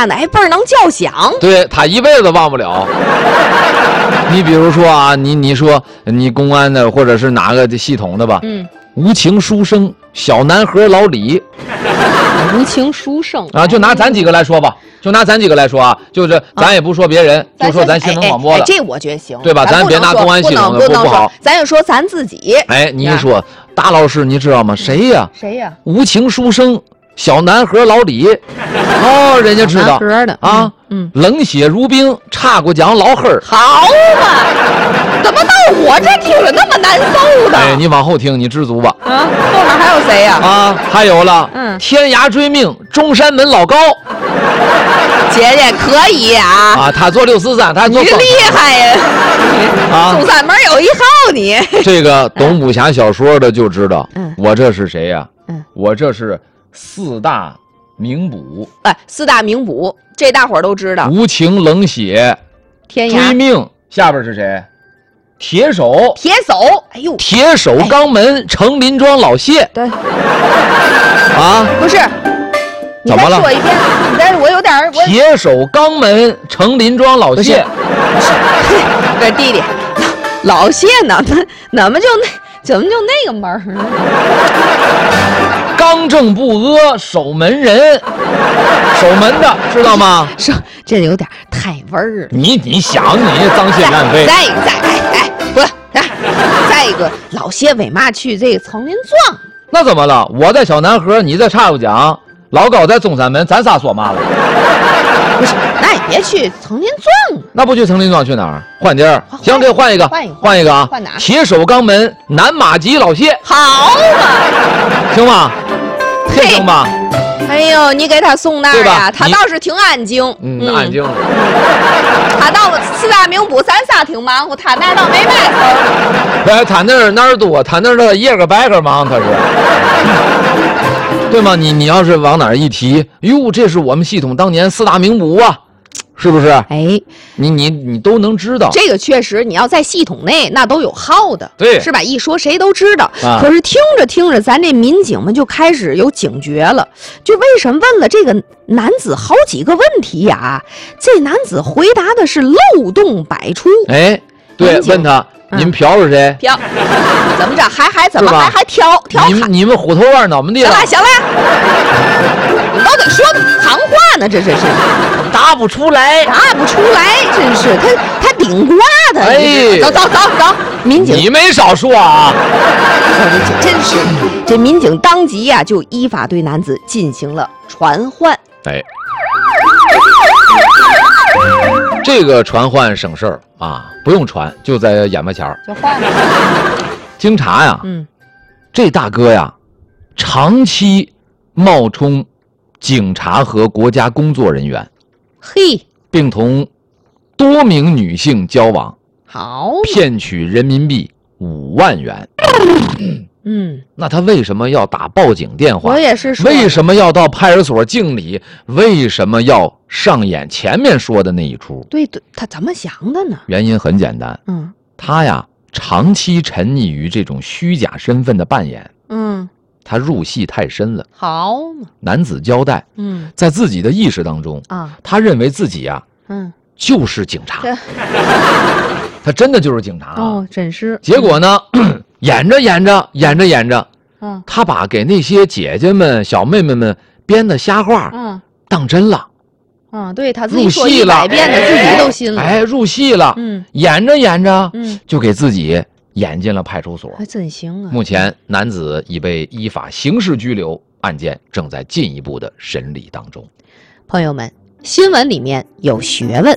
嘛呢？还倍儿能叫响。 对，他一辈子忘不了。你比如说啊，你说你公安的或者是哪个系统的吧，无情书生小南河老李， 无情书生啊，就拿咱几个来说吧，啊，就是咱也不说别人，就说咱新闻广播的， 这我觉得行， 对吧？咱别拿公安系统的不好， 咱就说咱自己。 哎，你一说大老师，你知道吗？谁呀？无情书生小南河老李，哦，人家知道啊，冷血如冰插过奖老黑儿， 好嘛，怎么到我这听着那么难受的？ 哎，你往后听，你知足吧。 啊，后面还有谁呀？ 啊，还有了，天涯追命中山门老高， 姐姐可以啊。 啊，他做643，他做你厉害呀！ 啊， 中山门有一号你。 这个懂武侠小说的就知道，我这是谁呀？我这是4大名捕。 哎，4大名捕，这大伙儿都知道。 无情冷血， 天涯追命，下边是谁？铁手， 哎呦， 铁手肛门程林庄老谢。 对。 啊， 不是。 怎么了？ 你再说一遍，我有点儿。 铁手肛门程林庄老谢。 不是，弟弟，老谢呢？怎么就那个门儿？ 刚正不阿守门人，守门的知道吗？ 是，这有点太味儿了。 你想你脏心烂肺。 再一个，老谢为嘛去这个丛林庄？ 那怎么了？我在小南河，你在岔过奖，老高在中山门，咱仨说嘛了？ 不是，那也别去丛林庄。 那不去丛林庄去哪儿？换地儿？行，给换一个啊！ 换哪？ 铁手肛门南马吉老谢。 好嘛， 行吗？这行吧？ 哎呦，你给他送那儿呀，他倒是挺安静。 安静。 他到了4大名捕，咱仨挺忙活，他那倒没嘛事儿。 哎，他哪儿多？他那儿夜个白个忙，他是。对吗？你要是往哪儿一提，哟，这是我们系统当年4大名捕啊，是不是？ 哎， 你都能知道。 这个确实，你要在系统内那都有号的， 对， 是吧？一说谁都知道。可是听着，咱这民警们就开始有警觉了。就为什么问了这个男子好几个问题呀？这男子回答的是漏洞百出。 哎，对，问他。你们嫖是谁？ 嫖，怎么着？怎么还挑？ 你们虎头腕脑门地了？ 行了，你都得说行话呢，这是答不出来， 真是他顶瓜的。 哎， 走，民警， 你没少说啊！ 真是，这民警当即呀就依法对男子进行了传唤。 哎。这个传唤省事儿啊，不用传，就在眼巴前儿就换了。 经查呀，这大哥呀，长期冒充警察和国家工作人员， 嘿， 并同多名女性交往， 好， 骗取人民币5万元。那他为什么要打报警电话？ 我也是说， 为什么要到派出所敬礼？为什么要上演前面说的那一出？ 对，他怎么想的呢？ 原因很简单，他呀长期沉溺于这种虚假身份的扮演，他入戏太深了。 好嘛， 男子交代，在自己的意识当中啊，他认为自己呀，就是警察，他真的就是警察哦，真是。 结果呢？演着，他把给那些姐姐们、小妹妹们编的瞎话，当真了， 对他自己说100遍的，自己都信了， 哎，入戏了，演着，就给自己演进了派出所， 还真行啊！ 目前男子已被依法刑事拘留，案件正在进一步的审理当中。 朋友们，新闻里面有学问。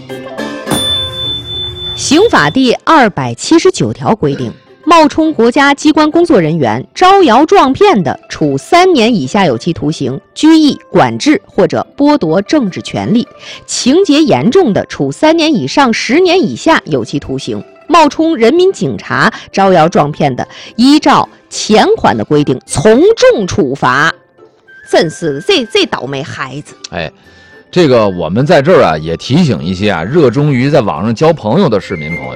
刑法第279条规定，冒充国家机关工作人员招摇撞骗的，处3年以下有期徒刑、拘役、管制或者剥夺政治权利；情节严重的，处3年以上10年以下有期徒刑。冒充人民警察招摇撞骗的，依照前款的规定从重处罚。真是这倒霉孩子！ 哎，这个我们在这儿啊，也提醒一些啊热衷于在网上交朋友的市民朋友。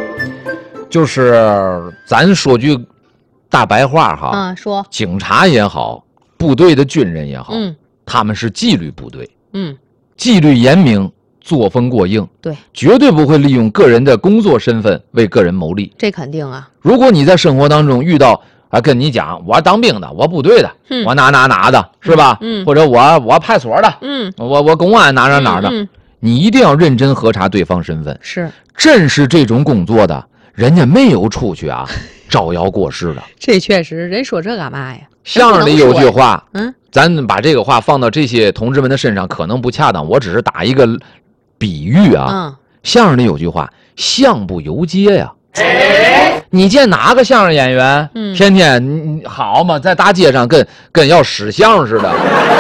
就是咱说句大白话哈， 说警察也好，部队的军人也好，他们是纪律部队， 纪律严明，作风过硬， 对， 绝对不会利用个人的工作身份为个人谋利。 这肯定啊。 如果你在生活当中遇到跟你讲我当兵的，我部队的，我哪的，是吧？或者我派出所的，我公安哪的，你一定要认真核查对方身份。 是， 正是这种工作的，人家没有出去啊招摇过市的。 这确实，人说这干嘛呀？ 相声里有句话，咱把这个话放到这些同志们的身上可能不恰当，我只是打一个比喻啊。相声里有句话，相不由街呀。你见哪个相声演员天天好嘛，在大街上跟要使相似的？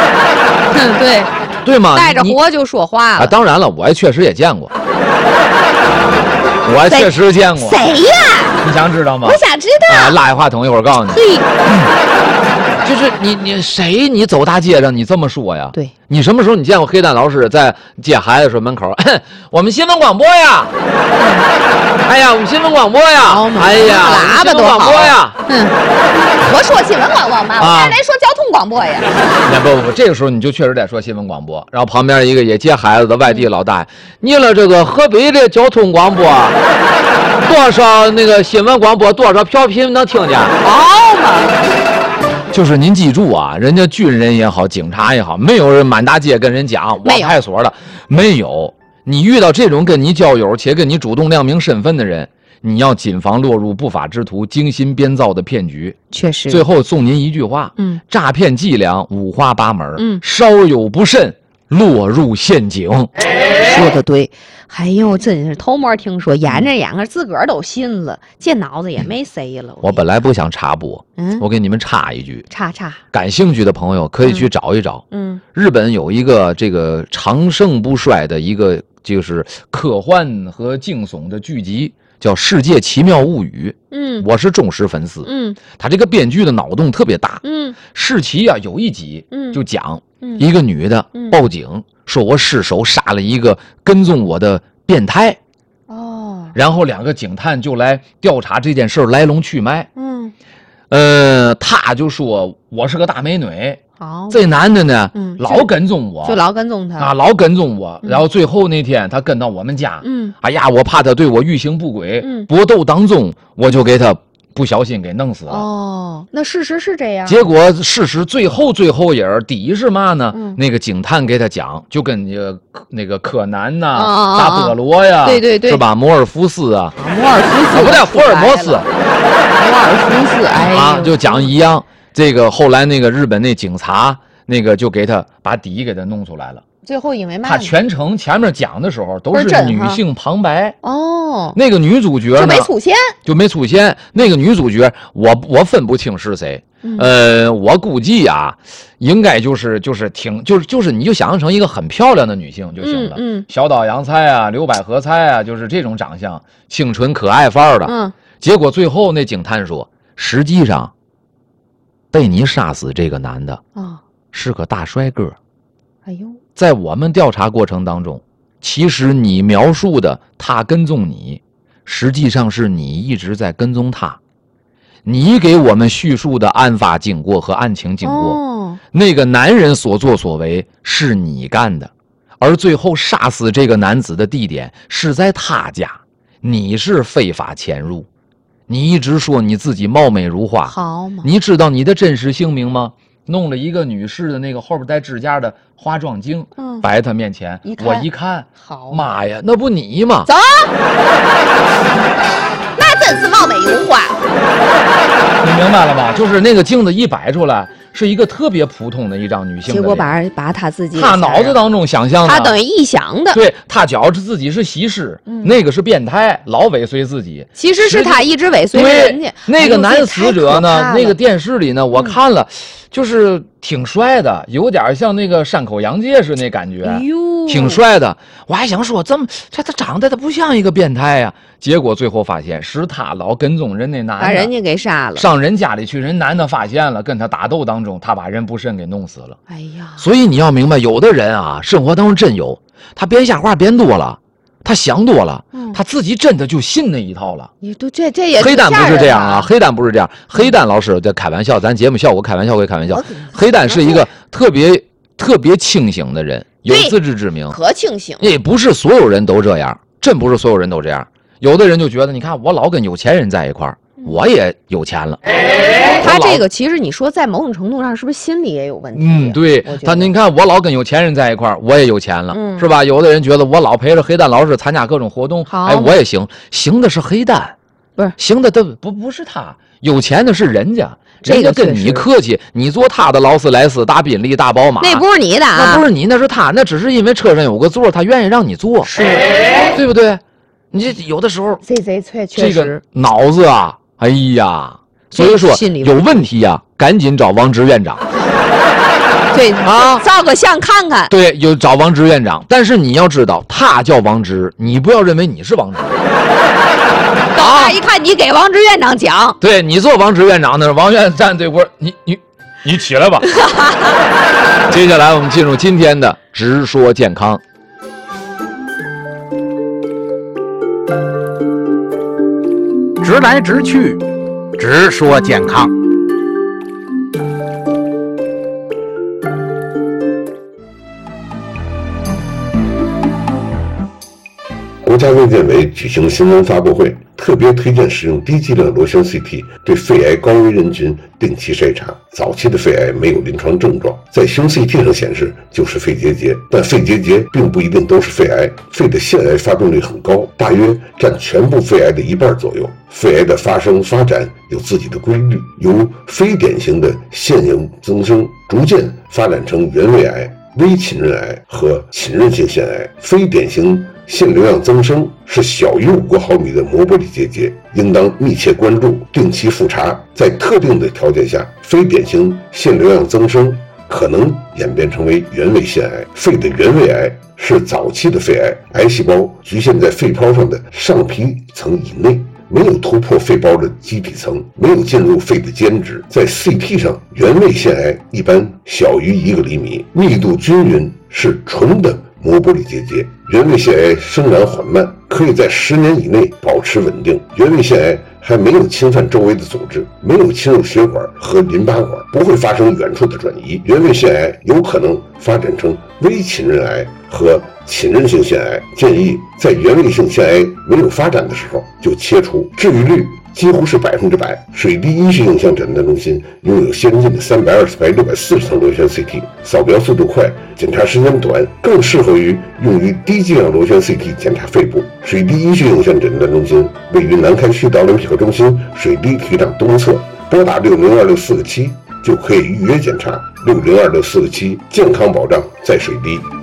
对吗？ 带着活就说话了。 当然了，我也确实也见过，我确实见过。 谁呀？ 你想知道吗？ 我想知道。 拉一话筒，一会儿告诉你。就是你谁？你走大街上，你这么说呀？ 对。 你什么时候你见过黑蛋老师在接孩子时候门口？我们新闻广播呀！哎呀，我们新闻广播呀！哎呀， 喇叭多好呀！ 我说新闻广播嘛，我还得说交通广播呀。 不，这个时候你就确实得说新闻广播。然后旁边一个也接孩子的外地老大爷，你了这个河北的交通广播，多少那个新闻广播多少调频能听见？ 好嘛。 就是您记住啊，人家军人也好，警察也好，没有人满大街跟人讲我派出所的，没有。你遇到这种跟你交友且跟你主动亮明身份的人，你要谨防落入不法之徒精心编造的骗局。 确实。 最后送您一句话，诈骗伎俩五花八门，稍有不慎落入陷阱。 说的对。哎呦，真是头模听说，演着演着自个儿都信了，这脑子也没塞了。 我本来不想插播，我给你们插一句， 插。 感兴趣的朋友可以去找一找。日本有一个这个长盛不衰的一个就是科幻和惊悚的剧集，叫《世界奇妙物语》。我是忠实粉丝。他这个编剧的脑洞特别大。世奇啊，有一集就讲一个女的报警。说我失手杀了一个跟踪我的变态，然后两个警探就来调查这件事来龙去脉。他就说我是个大美女，这男的呢，老跟踪我， 就老跟踪他啊，老跟踪我。然后最后那天他跟到我们家，哎呀，我怕他对我欲行不轨，搏斗当中我就给他不小心给弄死了。 那事实是这样。 结果事实最后影底是嘛呢？那个警探给他讲，就跟那个柯南呐、大菠萝呀， 对， 是吧？摩尔福斯啊， 摩尔福斯不对，福尔摩斯， 摩尔福斯，哎， 就讲一样。这个后来那个日本那警察那个就给他把底给他弄出来了。 最后因为嘛， 他全程前面讲的时候都是女性旁白。 那个女主角呢就没出现。 那个女主角我分不清是谁。我估计啊，应该就是你就想象成一个很漂亮的女性就行了。小岛洋菜啊，刘百合菜啊，就是这种长相，清纯可爱范儿的。结果最后那警探说，实际上被你杀死这个男的是个大帅哥。 哎呦， 在我们调查过程当中，其实你描述的他跟踪你，实际上是你一直在跟踪他。你给我们叙述的案发经过和案情经过，那个男人所作所为是你干的，而最后杀死这个男子的地点是在他家，你是非法潜入。你一直说你自己貌美如花， 好嘛？ 你知道你的真实姓名吗？弄了一个女士的那个后边带支架的化妆镜，摆在他面前，我一看， 好妈呀，那不你吗？ 走，那真是貌美如花。 你明白了吧？就是那个镜子一摆出来，是一个特别普通的一张女性的脸， 结果把他自己， 他脑子当中想象的， 他等于臆想的， 对，他觉着自己是西施，那个是变态，老尾随自己， 其实是他一直尾随人家。 那个男死者呢，那个电视里呢，我看了，就是挺帅的，有点像那个山口洋介是那感觉，挺帅的。我还想说，他长得他不像一个变态呀。结果最后发现是他老跟踪人那男的， 把人家给杀了， 上人家里去，人男的发现了，跟他打斗当中，他把人不慎给弄死了。 哎呀， 所以你要明白，有的人啊，生活当中真有，他编瞎话编多了，他想多了，他自己真的就信那一套了。 你都这也黑蛋不是这样啊，黑蛋不是这样，黑蛋老师在开玩笑，咱节目效果开玩笑归开玩笑，黑蛋是一个特别清醒的人。 有自知之明， 可清醒。 也不是所有人都这样，真不是所有人都这样。有的人就觉得，你看我老跟有钱人在一块儿，我也有钱了。 他这个其实你说在某种程度上是不是心理也有问题？ 对他，您看我老跟有钱人在一块儿，我也有钱了，是吧？有的人觉得我老陪着黑蛋老师参加各种活动，哎，我也行。行的是黑蛋， 不是行的不是他，有钱的是人家。 这个跟你客气，你坐他的劳斯莱斯、大宾利、大宝马， 那不是你的， 那不是你，那是他，那只是因为车上有个座，他愿意让你坐， 是， 对不对？你这有的时候这个脑子啊，哎呀，所以说有问题呀，赶紧找王直院长。 对啊，照个相看看。 对，有找王直院长，但是你要知道，他叫王直，你不要认为你是王直。 他一看你给王直院长讲， 对你做王直院长的，王院站对过，你起来吧。接下来我们进入今天的直说健康。 直来直去，直说健康。 国家卫健委举行新闻发布会，特别推荐使用低剂量螺旋 CT 对肺癌高危人群定期筛查。早期的肺癌没有临床症状，在胸 CT 上显示就是肺结节，但肺结节并不一定都是肺癌。肺的腺癌发病率很高，大约占全部肺癌的1半左右。肺癌的发生发展有自己的规律，由非典型的腺瘤增生逐渐发展成原位癌、微浸润癌和浸润性腺癌。非典型腺瘤样增生是小于5个毫米的磨玻璃结节，应当密切关注，定期复查。在特定的条件下，非典型腺瘤样增生可能演变成为原位腺癌。肺的原位癌是早期的肺癌，癌细胞局限在肺泡上的上皮层以内，没有突破肺包的基体层，没有进入肺的间质。在 CT 上，原位腺癌一般小于1个厘米，密度均匀，是纯的磨玻璃结节。原位腺癌生长缓慢，可以在10年以内保持稳定。原位腺癌还没有侵犯周围的组织，没有侵入血管和淋巴管，不会发生远处的转移。原位腺癌有可能发展成微浸润癌和浸润性腺癌，建议在原位性腺癌没有发展的时候就切除，治愈率几乎是100%。水滴医学影像诊断中心拥有先进的320排640层螺旋 CT， 扫描速度快，检查时间短，更适合于用于低剂量螺旋 CT 检查肺部。水滴医学影像诊断中心位于南开区导览皮科中心水滴体育场东侧，拨打6026447就可以预约检查。6026447，健康保障在水滴。